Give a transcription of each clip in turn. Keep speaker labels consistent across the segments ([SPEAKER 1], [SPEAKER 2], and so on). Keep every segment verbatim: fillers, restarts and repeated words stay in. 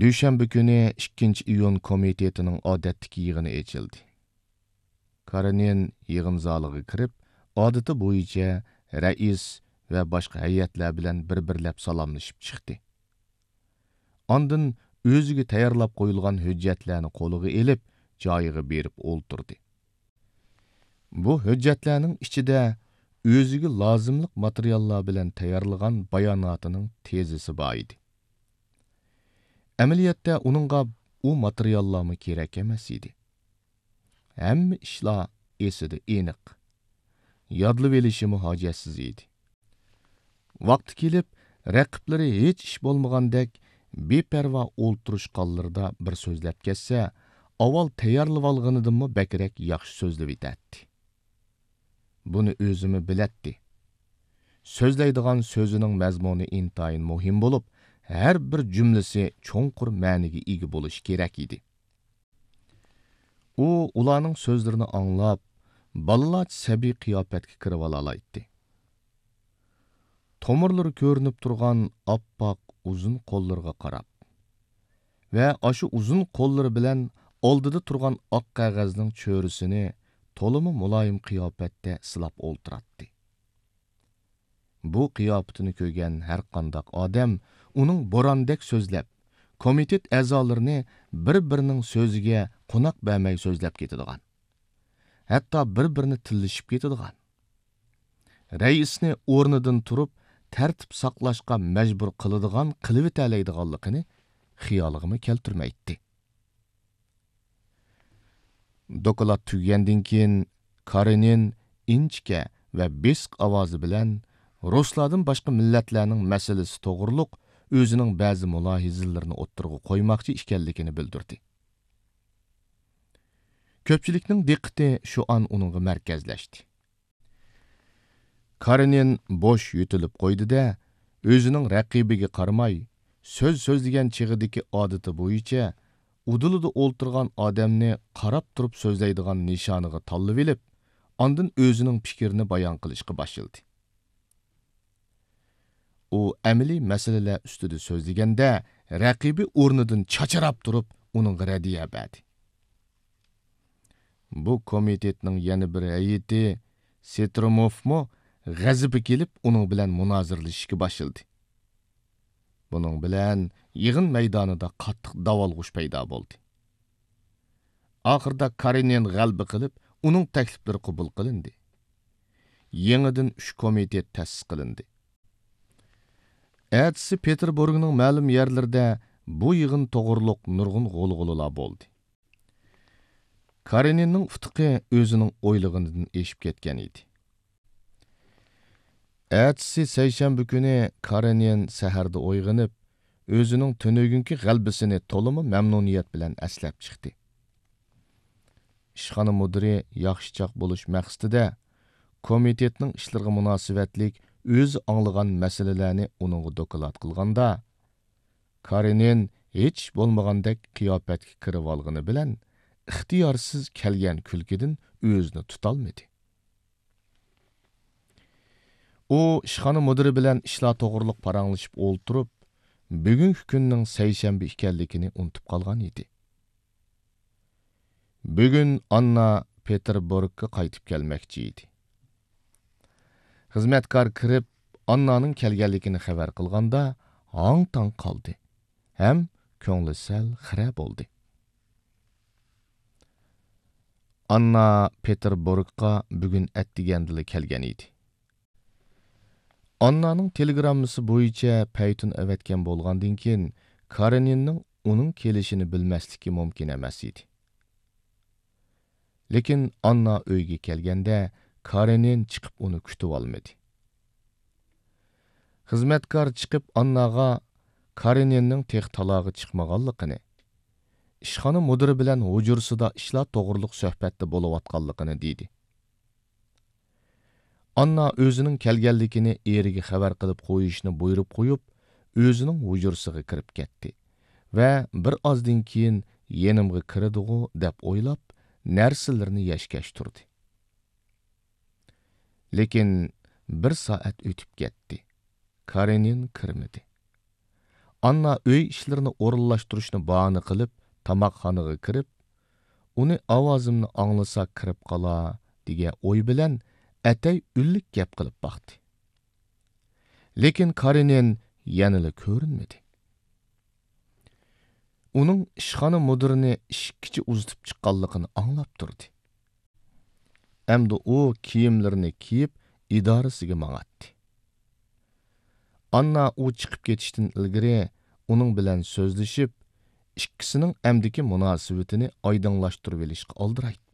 [SPEAKER 1] Dushanba kuni ikkinchi iyun komitetining odatdagi yig'ini ochildi. Karenin yig'in zaliga kirib, odati bo'yicha rais va boshqa hay'atlar bilan bir-birlab salomlashib chiqdi. Ondan o'ziga tayyorlab qo'yilgan hujjatlarni qo'liga elib, joyiga berib o'ltirdi. Bu hujjatlarning ichida o'ziga lozimlik materiallar bilan tayyorlagan bayonotining tezisi bor edi. Amaliyotda uningga u materiallarmi kerak emas edi. Hamma ishlar esida aniq. Yodlab olishimi hojatsiz edi. Vaqti kelib, raqiblari hech ish bo'lmagandek beparvo o'ltirish qollarida bir so'zlab ketsa, avval tayyorlab olganidanmi bakrak yaxshi so'zlab etadi. Buni o'zimi bilatdi. So'zlaydigan so'zining mazmuni intayin muhim bo'lib, har bir jumlasi cho'nqur ma'niga ega bo'lishi kerak edi. U ularning so'zlarini anglab, balalar sabiy qiyofatga kirib olaydi. Tomirlari ko'rinib turgan oppoq uzun qo'llarga qarab va o'sha uzun qo'llari bilan oldida turgan oq qog'ozning cho'risini to'limi muloyim qiyofatda silab o'ltiratdi. Bu qiyofatini ko'rgan har qanday odam uning bo'rondek so'zlab, komitet a'zolarini bir-birining so'ziga qo'noq bermay so'zlab ketadigan. Hatto bir-birini tillashib ketadigan. Raisni o'rnidan turib, tartib saqlashga majbur qiladigan qilib ta'laydiganligini xiyoliga keltirmaydi. Doklad tugandan keyin Karenin inchka va besiq ovozi bilan Ruslardan boshqa millatlarning masalasi to'g'riliq o'zining ba'zi mulohizalarini o'ttirg'a qo'ymoqchi ekanligini bildirdi. Ko'pchilikning diqqati shu an uningga markazlashdi. Karenin bo'sh yutilib qo'ydi-da, o'zining raqibiga qaramay, so'z so'zlagan chig'idagi odati bo'yicha udulida o'ltirgan odamni qarab turib so'zlaydigan nishoniga tanlab olib, ondan o'zining fikrini bayon qilishga boshladi. U amaliy masalalar ustida so'zlaganda, raqibi o'rnidan chacharab turib, uning radiya berdi. Bu komitetning yana bir hay'ati Setromovmi g'azabi kelib, uning bilan munozirlashishga boshladi. Buning bilan yig'in maydonida qattiq davolg'ush paydo bo'ldi. Oxirida Karenin g'alaba qilib, uning takliflari qabul qilindi. Yangidan uch komitet ta'sis qilindi. Ertasi Peterburgning ma'lum yerlarida bu yig'in to'g'riliq nurg'un g'ulg'ulalar bo'ldi. Kareninning futqi o'zining o'ylig'idan eshib ketgan edi. Ertasi seshanba kuni Karenin saharda uyg'onib, o'zining tunugunki g'albisini to'limi mamnuniyat bilan aslab chiqdi. Ishxona mudiri yaxshichoq bo'lish maqsadida komitetning ishlariga munosabatlik o'zi anglagan masalalarni uningga doklad qilganda, Karenin hech bo'lmagandek qiyofatga kirib olgani bilan ixtiyorsiz kelgan kulkidan o'zini tutolmadi. U ishxona mudiri bilan ishlar to'g'riliq paranglashib o'ltirib, bugungi kunning seshanba ekanligini unutib qolgan edi. Bugun Anna Peterburgga qaytib kelmoqchi edi. Xizmatkor kirib, Annaning kelganligini xabar qilganda, hang-tang qoldi. Ham ko'ngli sal xira bo'ldi. Anna Peterburgga bugun atdigandili kelgan edi. Annaning telegrammasi bo'yicha paytun avatgan bo'lgandan keyin Kareninning uning kelishini bilmasligi mumkin emas edi. Lekin Anna uyga kelganda Karenin chiqib uni kutib olmadi. Xizmatkor chiqib Annaga Kareninning tex talog'i chiqmaganligini, ishxona mudiri bilan hujursida ishlar to'g'riliq suhbatda bo'layotganligini dedi. Anna o'zining kelganligini eriga xabar qilib qo'yishni buyurib qo'yib, o'zining hujursiga kirib ketdi va bir ozdan keyin yenimga kiradigu deb o'ylab, narsalarni yashkash turdi. Lekin bir soat o'tib ketdi. Karenin kirmadi. Anna öy işlerini orunlaştırışını bahane qilib, tamoqxonaga kirib, uni ovozimni anglasa kirib qala degan o'y bilan atay ullik gap qilib baqdi. Lekin Karinen yanıla ko'rinmadi. Uning ishxona mudirini ishkichi uzitib chiqqanligini anglab turdi. Endi u kiyimlarini kiyib idorasiga mang'atdi. Anna u chiqib ketishdan ilgari uning bilan so'zlashib, ikkisining amdiki munosabatini oydinlashtirib olishga oldiraytdi.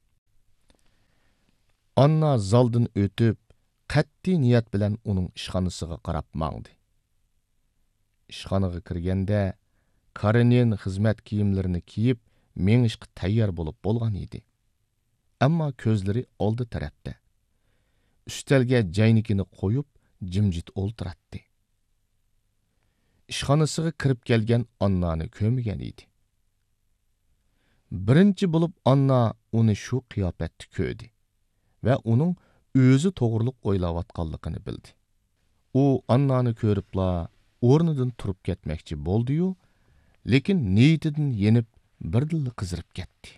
[SPEAKER 1] Anna zaldan o'tib, qat'iy niyat bilan uning ishxonasiga qarab mangdi. Ishxonaga kirganda Karinen xizmat kiyimlarini kiyib, mengishga tayyor bo'lib bo'lgan edi. Ammo ko'zlari oldi tarafda. Ustalga jaynikini qo'yib, jimjit o'ltiratdi. Ishxonasiga kirib kelgan Annani ko'rmagan edi. Birinchi bo'lib Anna uni shu qiyofatda ko'rdi va uning o'zi to'g'riliq o'ylayotganligini bildi. U Annani ko'ribla o'rnidan turib ketmoqchi bo'ldi-yu, lekin niyatidan yenib birdilla qizirib ketdi.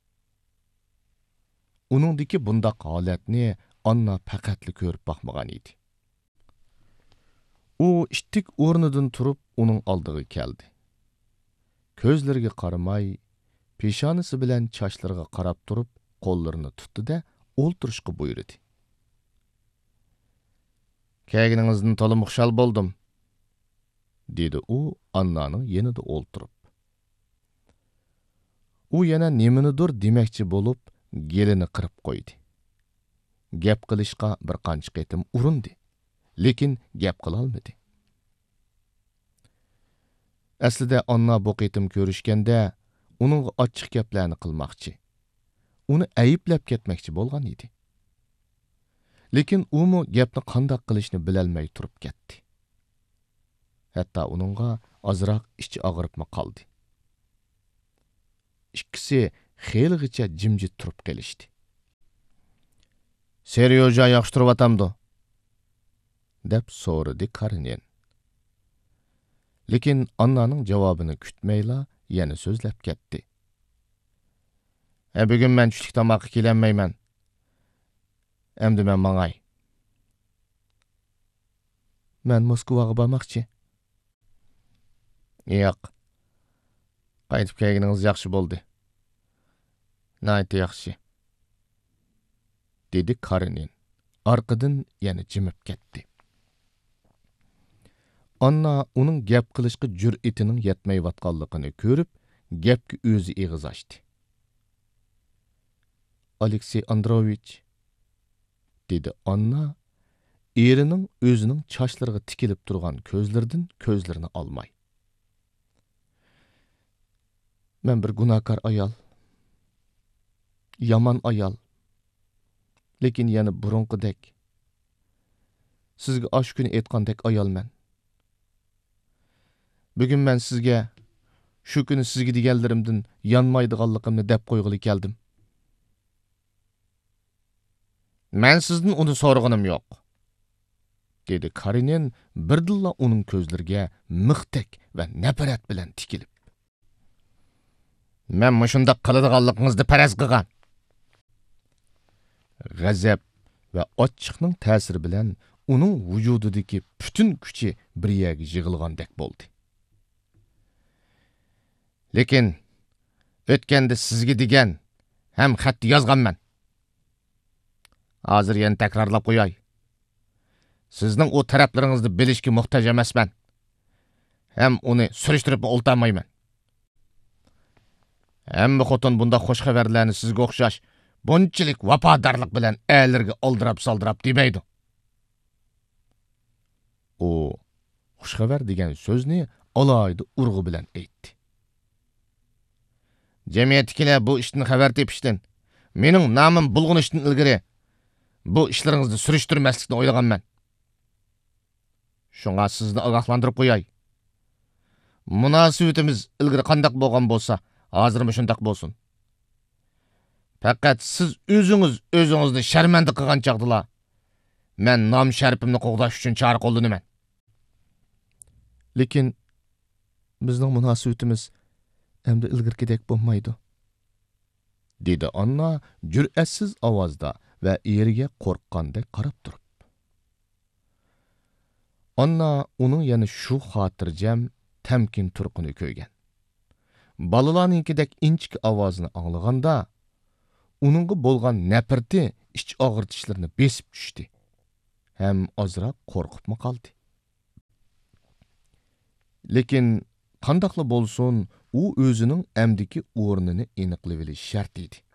[SPEAKER 1] Uningdagi bundaq holatni Anna faqatli ko'rib boqmagan edi. U ishtik o'rnidan turib uning oldiga keldi. Ko'zlariga qaramay, peshonasi bilan chochlariga qarab turib, qo'llarini tutdi-da, o'ltirishga buyurdi. "Kelganingizdan to'liq xushal bo'ldim", dedi u Annaning yanida o'ltirib. U yana nimanidir demoqchi bo'lib, gelini qirib qo'ydi. Gap qilishga bir qancha qatim urindi, lekin gap qila olmadi. Aslida Anna bu qatim ko'rishganda, uning ochiq gaplarni qilmoqchi, uni ayblab ketmoqchi bo'lgan edi. Lekin u mu gapni qanday qilishni bilolmay turib ketdi. Hatto uningga ozroq ichi og'ribmi qoldi. Ikkisi xeyligacha jimjit turib qolishdi. "Seryoja yaxshi turib deb so'radi Karinen. Lekin Annaning javobini kutmayla yana so'zlab ketdi. "E bugun men tushlik tomoqqa kelanmayman. Endi men mang'ay. Men Moskvaga bormoqchi." "Yo'q. Qaytib kelganingiz yaxshi bo'ldi. Nayt yaxshi", dedi Karinen. Arqadan yana jimib ketdi. Anna uning gap qilishga jur'atining yetmayotganligini ko'rib, gapga o'zi eg'iz ochdi. "Aleksey Androvich", dedi Anna, erining o'zining chochlariga tikilib turgan ko'zlaridan ko'zlarini olmay. "Men bir gunohkor ayol. Yomon ayol. Lekin yana burunqidek. Sizga osh kuni aytgandek ayolman. Bugun men sizga shu kuni sizga deganlarimdan yonmaydiganligimni deb qo'yg'ili keldim." "Men sizdan uni so'raganim yo'q", dedi Karinen birdilla uning ko'zlariga mixtek va nafrat bilan tikilib. "Men mushundaq qiladiganligingizni faraz qilgan." G'azab va ochiqning ta'siri bilan uning vujudidagi butun kuchi bir yerga yig'ilgandek bo'ldi. "Lekin o'tganda sizga degan ham xatni yozganman. Hozir yana takrorlab qo'yay. Sizning o taraflaringizni bilishga muhtoj emasman. Ham uni surishtirib o'ltamayman. Hamma xotin bunda xush xabarlarni sizga o'xshash bunchalik vafodorlik bilan a'lirga oldirab soldirab demaydi." U xush xabar degan so'zni alohida urg'u bilan aytdi. "Jamiyatdagilar bu ishdan xabar tepishdan, mening nomim bulg'unishdan ilgari bu ishlaringizni surishtirmaslikni o'ylaganman. Shunga sizni ogohlantirib qo'yay. Munosabatimiz ilgari qandaq bo'lgan bo'lsa, hozirmi shundaq bo'lsin. Faqat siz o'zingiz o'zingizni sharmanda qilgan chaqdila, men nom sharifimni qo'g'dash uchun chora qo'llanaman." Lekin bizning munosabatimiz endi ilgirkidek bo'lmaydi, dedi Anna jur'atsiz ovozda va eriga qo'rqqandek qarab turib. Anna uning yana shu xotirjam, tamkin turqini ko'rgan. Balalarninkidek inchik ovozini anglaganda, uningga bo'lgan nafrati ich og'irtishlarini besib tushdi. Ham ozroq qo'rqibmi qoldi. Lekin qandaqla bo'lsin, u o'zining amdiki o'rnini aniqlab olish shart edi.